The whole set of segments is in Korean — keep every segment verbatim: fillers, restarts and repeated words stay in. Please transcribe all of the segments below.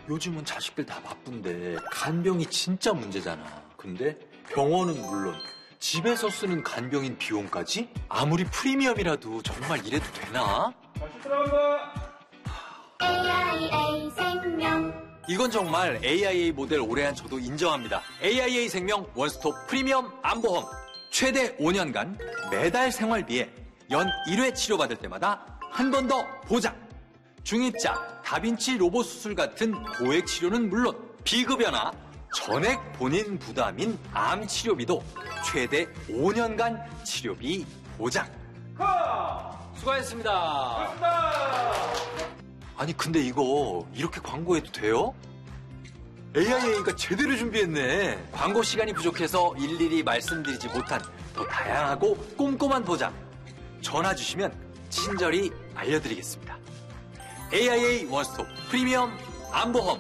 요즘은 자식들 다 바쁜데 간병이 진짜 문제잖아. 근데 병원은 물론 집에서 쓰는 간병인 비용까지? 아무리 프리미엄이라도 정말 이래도 되나? 다시 들어간다. 에이아이에이 생명. 이건 정말 에이아이에이 모델 오래 한 저도 인정합니다. 에이아이에이 생명 원스톱 프리미엄 암보험. 최대 오 년간 매달 생활비에 연 일 회 치료받을 때마다 한 번 더 보장. 중입자, 다빈치 로봇 수술 같은 고액 치료는 물론 비급여나 전액 본인 부담인 암 치료비도 최대 오 년간 치료비 보장. 가! 수고하셨습니다. 고맙습니다. 아니 근데 이거 이렇게 광고해도 돼요? 에이아이에이가 제대로 준비했네. 광고 시간이 부족해서 일일이 말씀드리지 못한 더 다양하고 꼼꼼한 보장. 전화 주시면 친절히 알려드리겠습니다. 에이아이에이 원스톱 프리미엄 암보험.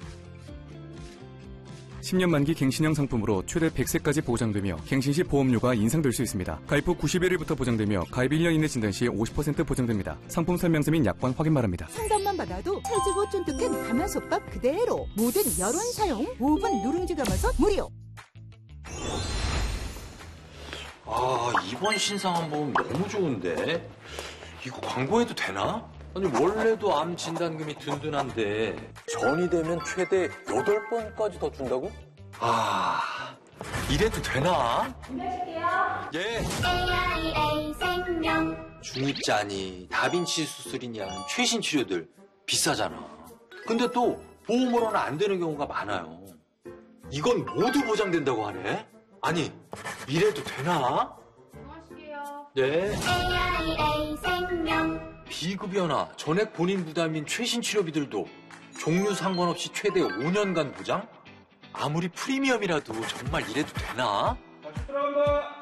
십 년 만기 갱신형 상품으로 최대 백 세까지 보장되며 갱신 시 보험료가 인상될 수 있습니다. 가입 후 구십 일부터 보장되며 가입 일 년 이내 진단 시 오십 퍼센트 보장됩니다. 상품 설명서 및 약관 확인 바랍니다. 상담만 받아도 찰지고 쫀득한 가마솥밥 그대로 모든 열원 사용 오 분 누룽지 가마솥 무료. 아, 이번 신상암보험 너무 좋은데? 이거 광고해도 되나? 아니 원래도 암 진단금이 든든한데 전이 되면 최대 여덟 번까지 더 준다고? 아, 이래도 되나? 준비하실게요. 예. 에이아이에이 생명. 중입자니 다빈치 수술이니 하는 최신 치료들 비싸잖아. 근데 또 보험으로는 안 되는 경우가 많아요. 이건 모두 보장된다고 하네? 아니, 이래도 되나? 준비하실게요. 네. 에이아이에이 생명. 비급여나 전액 본인 부담인 최신 치료비들도 종류 상관없이 최대 오 년간 보장? 아무리 프리미엄이라도 정말 이래도 되나? 다시 들어간다.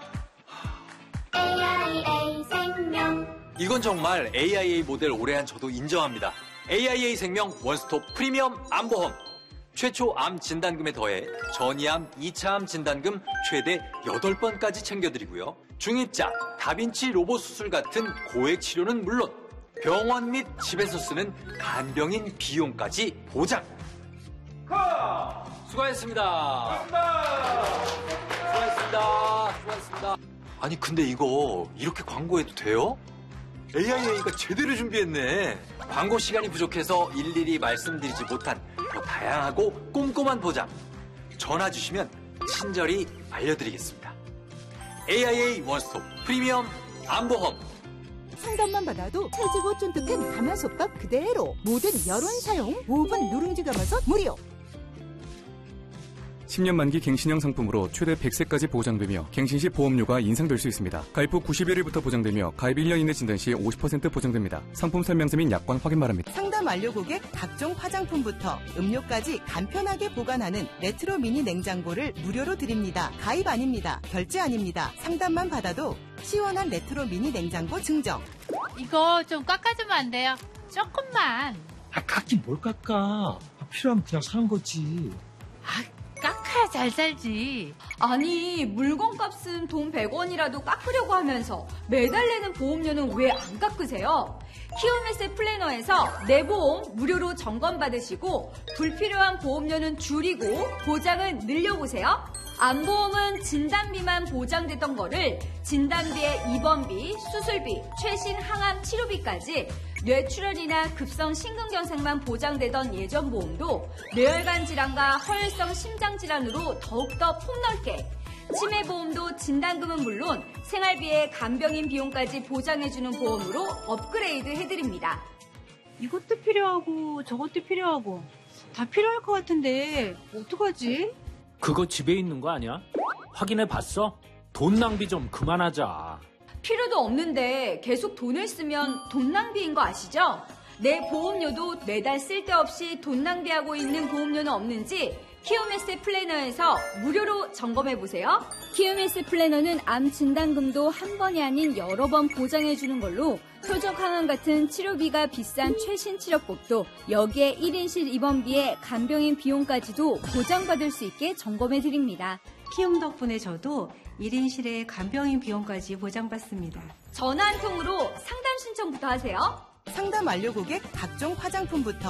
에이아이에이 생명. 이건 정말 에이아이에이 모델 오래 한 저도 인정합니다. 에이아이에이 생명 원스톱 프리미엄 암보험. 최초 암 진단금에 더해 전이암 이 차 암 진단금 최대 여덟 번까지 챙겨드리고요. 중입자, 다빈치 로봇 수술 같은 고액 치료는 물론 병원 및 집에서 쓰는 간병인 비용까지 보장. 가! 수고하셨습니다. 고맙습니다. 수고하셨습니다. 수고하셨습니다. 아니 근데 이거 이렇게 광고해도 돼요? 에이아이에이가 제대로 준비했네. 광고 시간이 부족해서 일일이 말씀드리지 못한 더 다양하고 꼼꼼한 보장. 전화 주시면 친절히 알려드리겠습니다. 에이아이에이 원스톱 프리미엄 암보험. 상담만 받아도 찰지고 쫀득한 가마솥밥 그대로 모든 열원 사용 오 분 누룽지 가마솥 무료. 십 년 만기 갱신형 상품으로 최대 백 세까지 보장되며 갱신 시 보험료가 인상될 수 있습니다. 가입 후 구십 일부터 보장되며 가입 일 년 이내 진단 시 오십 퍼센트 보장됩니다. 상품 설명서 및 약관 확인 바랍니다. 상담 완료 고객 각종 화장품부터 음료까지 간편하게 보관하는 레트로 미니 냉장고를 무료로 드립니다. 가입 아닙니다. 결제 아닙니다. 상담만 받아도 시원한 레트로 미니 냉장고 증정. 이거 좀 깎아주면 안 돼요? 조금만. 아, 깎긴 뭘 깎아. 아, 필요하면 그냥 사는 거지. 아, 깎아야 잘 살지. 아니 물건값은 돈 백 원이라도 깎으려고 하면서 매달 내는 보험료는 왜 안 깎으세요? 키움에스 플래너에서 내 보험 무료로 점검받으시고 불필요한 보험료는 줄이고 보장은 늘려보세요. 암보험은 진단비만 보장되던 거를 진단비에 입원비, 수술비, 최신 항암 치료비까지 뇌출혈이나 급성 심근경색만 보장되던 예전 보험도 뇌혈관 질환과 허혈성 심장 질환으로 더욱더 폭넓게, 치매보험도 진단금은 물론 생활비에 간병인 비용까지 보장해주는 보험으로 업그레이드 해드립니다. 이것도 필요하고 저것도 필요하고 다 필요할 것 같은데 어떡하지? 그거 집에 있는 거 아니야? 확인해 봤어? 돈 낭비 좀 그만하자. 필요도 없는데 계속 돈을 쓰면 돈 낭비인 거 아시죠? 내 보험료도 매달 쓸데없이 돈 낭비하고 있는 보험료는 없는지 키움에스 플래너에서 무료로 점검해보세요. 키움에스 플래너는 암 진단금도 한 번이 아닌 여러 번 보장해주는 걸로 표적 항암 같은 치료비가 비싼 최신 치료법도 여기에 일 인실 입원비에 간병인 비용까지도 보장받을 수 있게 점검해드립니다. 키움 덕분에 저도 일 인실에 간병인 비용까지 보장받습니다. 전화 한 통으로 상담 신청부터 하세요. 상담 완료 고객 각종 화장품부터